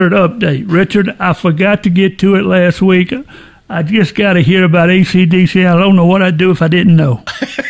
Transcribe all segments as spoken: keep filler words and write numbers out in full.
update. Richard, I forgot to get to it last week. I just got to hear about A C D C. I don't know what I'd do if I didn't know.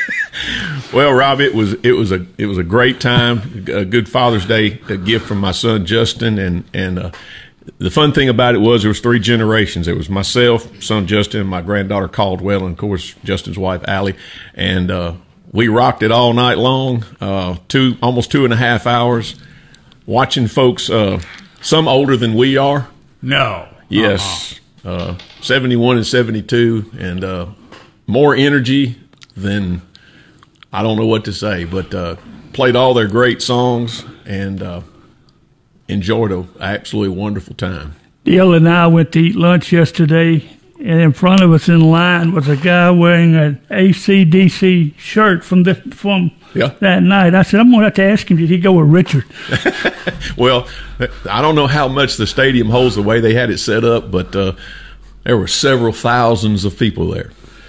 Well, Rob, it was it was a it was a great time. A good Father's Day a gift from my son Justin, and and uh, the fun thing about it was there was three generations. It was myself, son Justin, my granddaughter Caldwell, and of course Justin's wife Allie, and uh, we rocked it all night long. Uh, two almost two and a half hours, watching folks. Uh, some older than we are. No. Yes. Uh-huh. Uh, seventy-one and seventy-two, and uh, more energy than I don't know what to say, but uh, played all their great songs and uh, enjoyed an absolutely wonderful time. Dale and I went to eat lunch yesterday, and in front of us in line was a guy wearing an A C D C shirt from the, from yeah. that night. I said, I'm going to have to ask him, did he go with Richard? Well, I don't know how much the stadium holds the way they had it set up, but uh, there were several thousands of people there.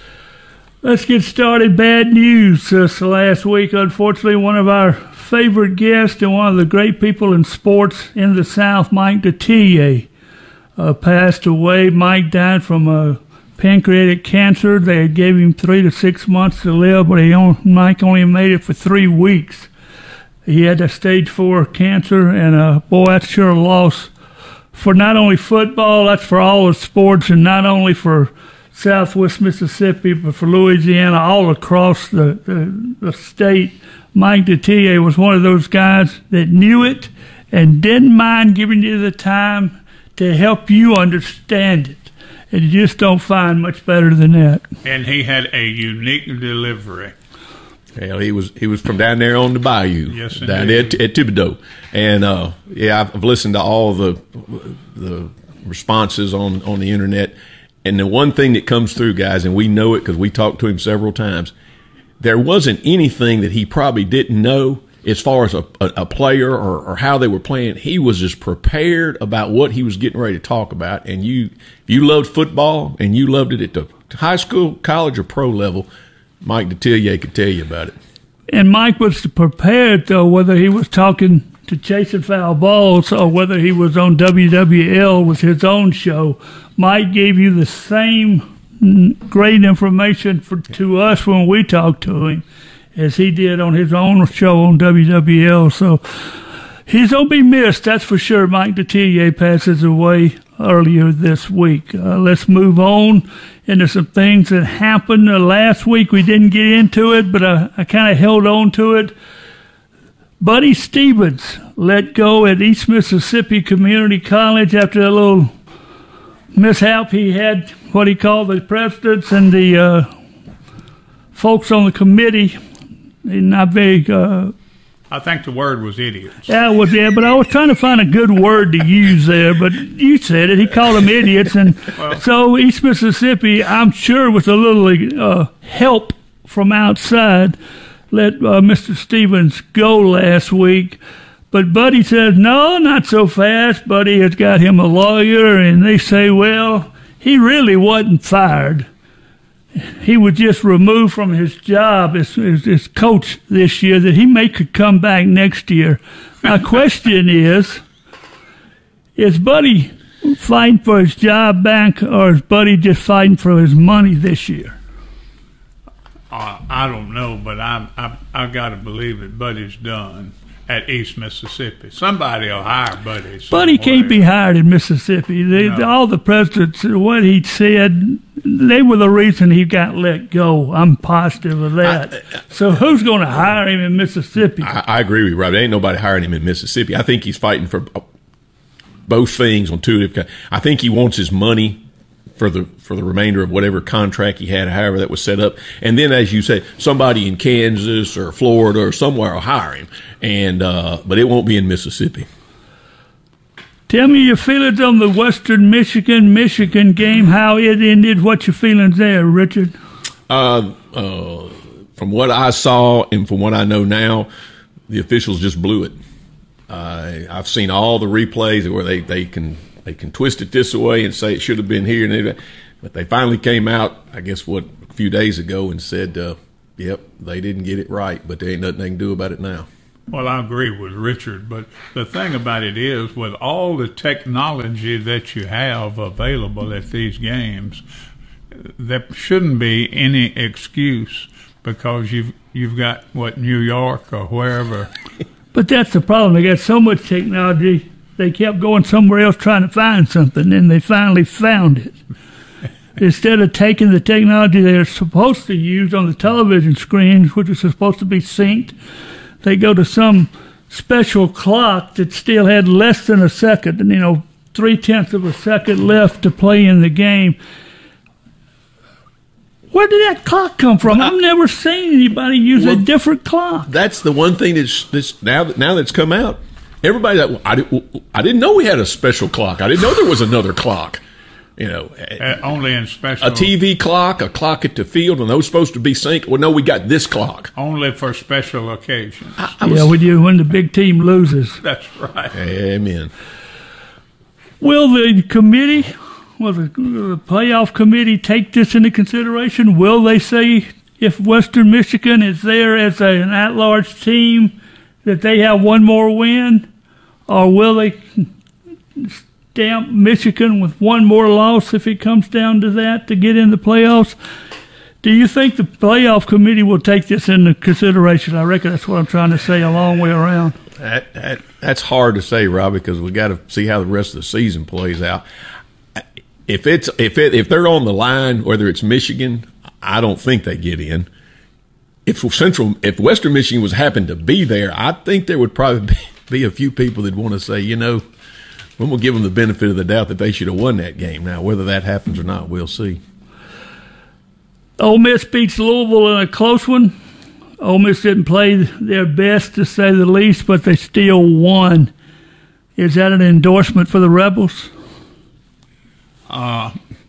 Let's get started. Bad news this last week. Unfortunately, one of our favorite guests and one of the great people in sports in the South, Mike Detillier, uh, passed away. Mike died from a pancreatic cancer. They gave him three to six months to live, but he only, Mike only made it for three weeks. He had a stage four cancer, and uh, boy, that's sure a loss for not only football, that's for all the sports, and not only for Southwest Mississippi, but for Louisiana, all across the, the, the state. Mike Detillier was one of those guys that knew it and didn't mind giving you the time to help you understand it. And you just don't find much better than that. And he had a unique delivery. Well, he was he was from down there on the bayou, yes, down there at, at Thibodaux, and uh, yeah, I've listened to all the the responses on, on the internet, and the one thing that comes through, guys, and we know it because we talked to him several times, there wasn't anything that he probably didn't know as far as a, a, a player or, or how they were playing. He was just prepared about what he was getting ready to talk about, and you you loved football and you loved it at the high school, college, or pro level. Mike Detillier could tell you about it. And Mike was prepared, though, whether he was talking to Chasing Foul Balls or whether he was on W W L with his own show. Mike gave you the same great information for, to us when we talked to him as he did on his own show on W W L. So he's going to be missed, that's for sure. Mike Detillier passes away earlier this week. Uh, let's move on into some things that happened. Uh, last week we didn't get into it, but uh, I kind of held on to it. Buddy Stephens let go at East Mississippi Community College after a little mishap. He had what he called the presidents and the uh, folks on the committee not very... Uh, I think the word was idiots. Yeah, it was, yeah, but I was trying to find a good word to use there, but you said it. He called them idiots. And well, so East Mississippi, I'm sure with a little uh, help from outside, let uh, Mister Stephens go last week. But Buddy says, no, not so fast. Buddy has got him a lawyer, and they say, well, he really wasn't fired. He was just removed from his job as, as, as coach this year, that he may could come back next year. My question is, is Buddy fighting for his job back, or is Buddy just fighting for his money this year? Uh, I don't know, but I I I got to believe that Buddy's done at East Mississippi. Somebody will hire Buddy somewhere. Buddy can't be hired in Mississippi. They, No. All the presidents, what he said, they were the reason he got let go. I'm positive of that. I, I, so who's going to hire him in Mississippi? I, I agree with you, Rob. There ain't nobody hiring him in Mississippi. I think he's fighting for both things on two different. I think he wants his money for the for the remainder of whatever contract he had, however that was set up. And then, as you say, somebody in Kansas or Florida or somewhere will hire him. And uh, but it won't be in Mississippi. Tell me your feelings on the Western Michigan Michigan game. How it ended. What's your feelings there, Richard? Uh, uh, from what I saw and from what I know now, the officials just blew it. Uh, I've seen all the replays where they, they can they can twist it this way and say it should have been here, and they, but they finally came out, I guess, what a few days ago and said, uh, "Yep, they didn't get it right, but there ain't nothing they can do about it now." Well, I agree with Richard, but the thing about it is, with all the technology that you have available at these games, there shouldn't be any excuse because you've you've got what New York or wherever. But that's the problem. They got so much technology. They kept going somewhere else trying to find something, and they finally found it. Instead of taking the technology they're supposed to use on the television screens, which is supposed to be synced, they go to some special clock that still had less than a second, you know, three-tenths of a second left to play in the game. Where did that clock come from? I've never seen anybody use well, a different clock. That's the one thing that's, that's now that now that's come out. Everybody, that I, did, I didn't know we had a special clock. I didn't know there was another clock. You know, uh, only in special. A T V clock, a clock at the field, and those supposed to be synced. Well, no, we got this clock. Only for special occasions. I, I was, yeah, we do when the big team loses. That's right. Amen. Will the committee, will the, the playoff committee take this into consideration? Will they say if Western Michigan is there as a, an at-large team that they have one more win, or will they stamp Michigan with one more loss if it comes down to that to get in the playoffs? Do you think the playoff committee will take this into consideration? I reckon that's what I'm trying to say a long way around. That, that that's hard to say, Rob, because we got to see how the rest of the season plays out. If it's if it if they're on the line, whether it's Michigan, I don't think they get in. If Central, if Western Michigan was happened to be there, I think there would probably be, be a few people that want to say, you know, we're going to give them the benefit of the doubt that they should have won that game. Now, whether that happens or not, we'll see. Ole Miss beats Louisville in a close one. Ole Miss didn't play their best, to say the least, but they still won. Is that an endorsement for the Rebels? Uh,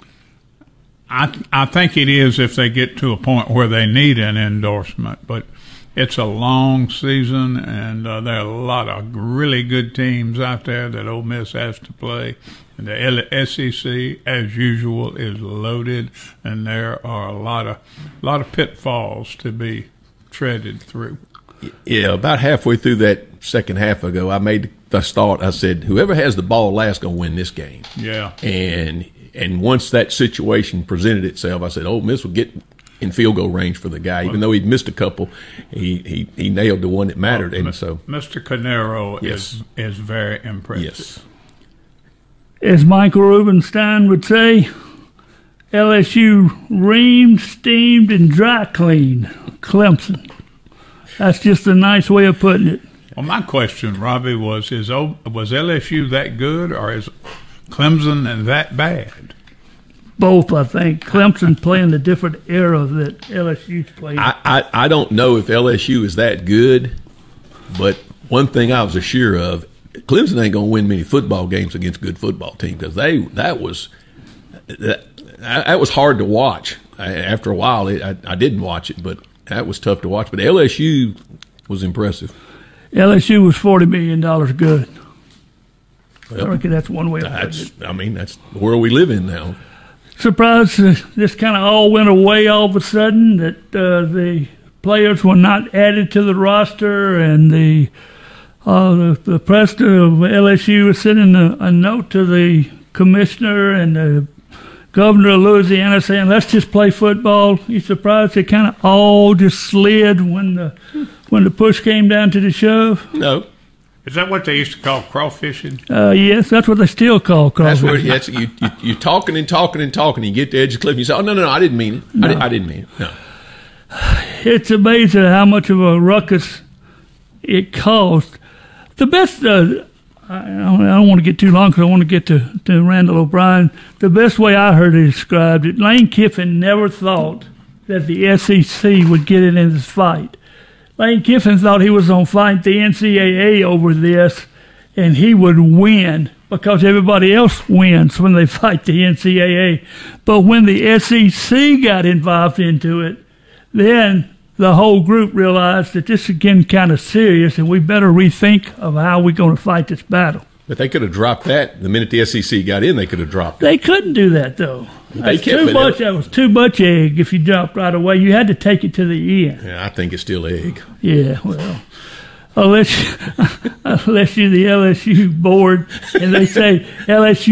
I I think it is if they get to a point where they need an endorsement, but it's a long season, and uh, there are a lot of really good teams out there that Ole Miss has to play. And the S E C, as usual, is loaded, and there are a lot of lot of pitfalls to be treaded through. Yeah, about halfway through that second half ago, I made the thought. I said, whoever has the ball last going to win this game. Yeah. And and once that situation presented itself, I said, Ole Miss will get in field goal range for the guy. Even though he'd missed a couple, he, he, he nailed the one that mattered. Well, and so Mister Canero yes. is is very impressive. Yes. As Michael Rubenstein would say, L S U reamed, steamed, and dry cleaned Clemson. That's just a nice way of putting it. Well, my question, Robbie, was: Is was L S U that good, or is Clemson that bad? Both, I think. Clemson playing the different era that L S U's playing. I, I, I don't know if L S U is that good, but one thing I was sure of, Clemson ain't going to win many football games against good football teams, because they that was that, that was hard to watch. I, after a while, it, I, I didn't watch it, but that was tough to watch. But L S U was impressive. L S U was forty million dollars good. Well, I reckon that's one way of that's, putting it. I mean, that's the world we live in now. Surprised uh, this kind of all went away all of a sudden, that uh, the players were not added to the roster, and the uh, the, the president of L S U was sending a, a note to the commissioner and the governor of Louisiana saying, let's just play football. You surprised it kind of all just slid when the when the push came down to the shove? No. Is that what they used to call crawfishing? Uh, yes, that's what they still call crawfishing. That's where that's, you, you, you're talking and talking and talking. And you get to the edge of the cliff and you say, oh, no, no, no, I didn't mean it. No. I, did, I didn't mean it. No. It's amazing how much of a ruckus it caused. The best, uh, I don't, I don't want to get too long because I want to get to, to Randall O'Brien. The best way I heard it described it, Lane Kiffin never thought that the S E C would get in this fight. Lane Kiffin thought he was going to fight the N C double A over this, and he would win because everybody else wins when they fight the N C double A. But when the S E C got involved into it, then the whole group realized that this is getting kind of serious, and we better rethink of how we're going to fight this battle. But they could have dropped that the minute the S E C got in. They could have dropped it. They couldn't do that, though. They That's too much. That was too much egg if you dropped right away. You had to take it to the end. Yeah, I think it's still egg. Yeah, well, unless unless you're the L S U board and they say L S U